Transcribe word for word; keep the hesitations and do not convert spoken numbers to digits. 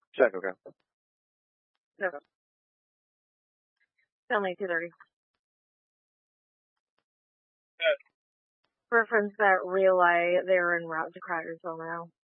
Check, okay. Okay. It's only two thirty. Yeah. For friends that relay, they're en route to Crackersville now.